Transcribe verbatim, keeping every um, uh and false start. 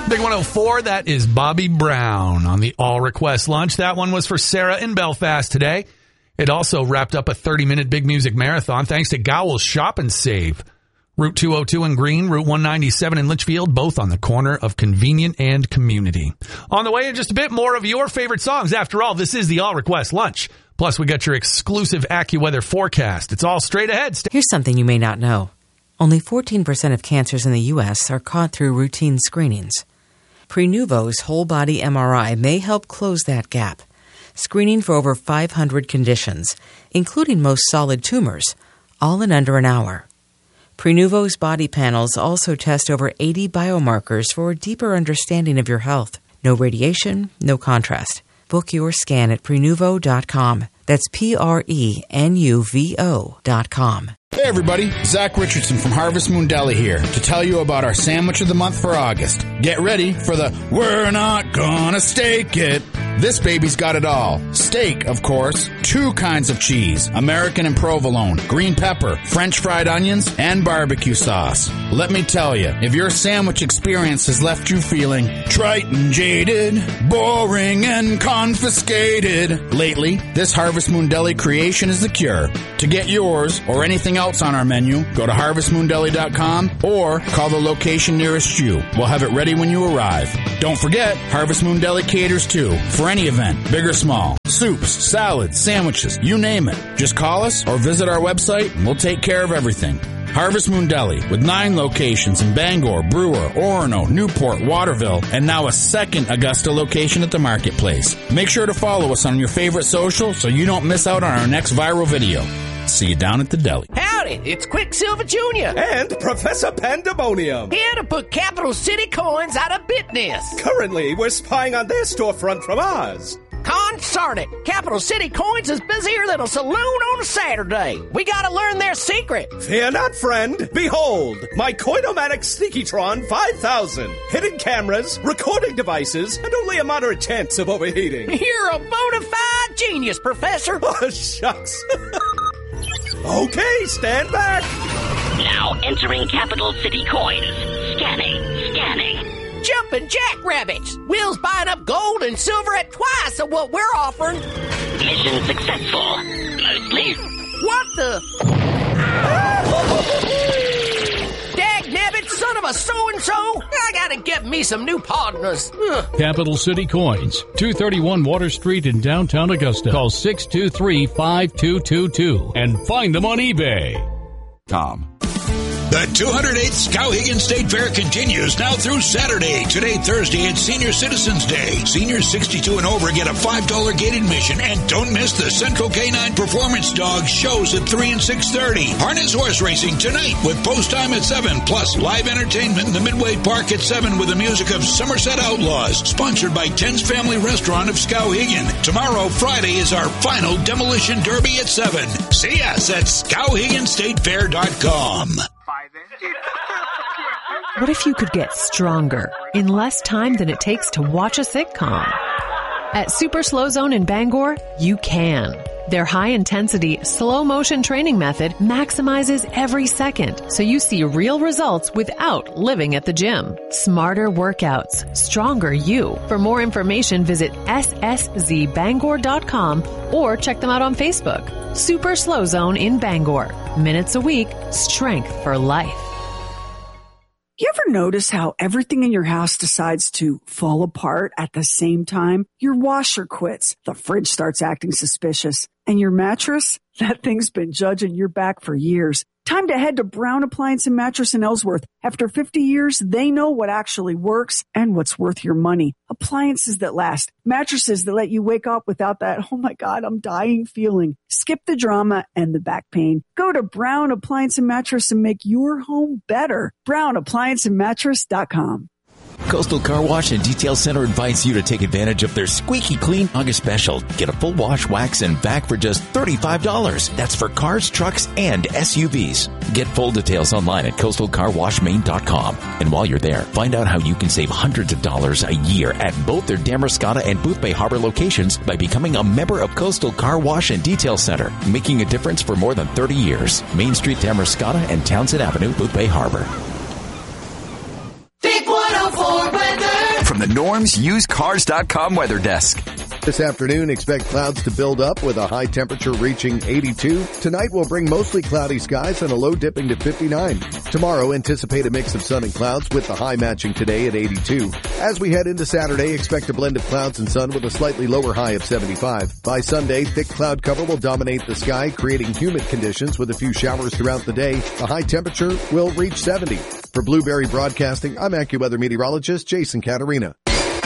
Big one oh four, that is Bobby Brown on the All Request Lunch. That one was for Sarah in Belfast today. It also wrapped up a thirty-minute Big Music Marathon thanks to Gowell's Shop and Save. Route two oh two in Green, Route one ninety-seven in Litchfield, both on the corner of Convenient and Community. On the way, in just a bit more of your favorite songs. After all, this is the All Request Lunch. Plus, we got your exclusive AccuWeather forecast. It's all straight ahead. Stay- Here's something you may not know. Only fourteen percent of cancers in the U S are caught through routine screenings. Prenuvo's whole-body M R I may help close that gap, screening for over five hundred conditions, including most solid tumors, all in under an hour. Prenuvo's body panels also test over eighty biomarkers for a deeper understanding of your health. No radiation, no contrast. Book your scan at Prenuvo dot com. That's P R E N U V O dot com. Hey everybody, Zach Richardson from Harvest Moon Deli here to tell you about our sandwich of the month for August. Get ready for the We're Not Gonna Steak It. This baby's got it all. Steak, of course, two kinds of cheese, American and provolone, green pepper, French fried onions, and barbecue sauce. Let me tell you, if your sandwich experience has left you feeling trite and jaded, boring and confiscated lately, this Harvest Moon Deli creation is the cure. To get yours or anything else on our menu, go to harvest moon deli dot com or call the location nearest you. We'll have it ready when you arrive. Don't forget, Harvest Moon Deli caters too, for any event, big or small. Soups, salads, sandwiches, you name it. Just call us or visit our website and we'll take care of everything. Harvest Moon Deli, with nine locations in Bangor, Brewer, Orono, Newport, Waterville, and now a second Augusta location at the Marketplace. Make sure to follow us on your favorite social so you don't miss out on our next viral video. See you down at the deli. Howdy, it's Quicksilver Junior And Professor Pandemonium. Here to put Capital City Coins out of business. Currently, we're spying on their storefront from ours. Consarn it! Capital City Coins is busier than a saloon on a Saturday. We gotta learn their secret. Fear not, friend. Behold, my Coinomatic Sneakytron five thousand. Hidden cameras, recording devices, and only a moderate chance of overheating. You're a bona fide genius, Professor. Oh, shucks. Okay, stand back. Now entering Capital City Coins. Scanning, scanning. Jumping jackrabbits. Will's buying up gold and silver at twice of what we're offering. Mission successful. Mostly. What the? Dag-nabbit, son of a so-and-so. I gotta get me some new partners. Ugh. Capital City Coins, two thirty-one Water Street in downtown Augusta. Call six two three, five two two two and find them on eBay. Tom. The two hundred eighth Skowhegan State Fair continues now through Saturday. Today, Thursday, it's Senior Citizens Day. Seniors sixty-two and over get a five dollar gate admission. And don't miss the Central K nine Performance Dog shows at three and six thirty. Harness horse racing tonight with post time at seven. Plus, live entertainment in the Midway Park at seven with the music of Somerset Outlaws. Sponsored by Ten's Family Restaurant of Skowhegan. Tomorrow, Friday, is our final Demolition Derby at seven. See us at skowhegan state fair dot com. What if you could get stronger in less time than it takes to watch a sitcom? At Super Slow Zone in Bangor, you can. Their high-intensity, slow-motion training method maximizes every second, so you see real results without living at the gym. Smarter workouts, stronger you. For more information, visit s s z bangor dot com or check them out on Facebook. Super Slow Zone in Bangor. Minutes a week, strength for life. You ever notice how everything in your house decides to fall apart at the same time? Your washer quits, the fridge starts acting suspicious, and your mattress? That thing's been judging your back for years. Time to head to Brown Appliance and Mattress in Ellsworth. After fifty years, they know what actually works and what's worth your money. Appliances that last. Mattresses that let you wake up without that, oh my God, I'm dying feeling. Skip the drama and the back pain. Go to Brown Appliance and Mattress and make your home better. brown appliance and mattress dot com. Coastal Car Wash and Detail Center invites you to take advantage of their squeaky clean August special. Get a full wash, wax, and vac for just thirty-five dollars. That's for cars, trucks, and S U Vs. Get full details online at coastal car wash maine dot com. And while you're there, find out how you can save hundreds of dollars a year at both their Damariscotta and Boothbay Harbor locations by becoming a member of Coastal Car Wash and Detail Center, making a difference for more than thirty years. Main Street, Damariscotta, and Townsend Avenue, Boothbay Harbor. Big one oh four weather. from the Norms Used Cars dot com weather desk. This afternoon, expect clouds to build up with a high temperature reaching eighty-two. Tonight will bring mostly cloudy skies and a low dipping to fifty-nine. Tomorrow, anticipate a mix of sun and clouds with the high matching today at eighty-two. As we head into Saturday, expect a blend of clouds and sun with a slightly lower high of seventy-five. By Sunday, thick cloud cover will dominate the sky, creating humid conditions with a few showers throughout the day. The high temperature will reach seventy. For Blueberry Broadcasting, I'm AccuWeather meteorologist Jason Caterina.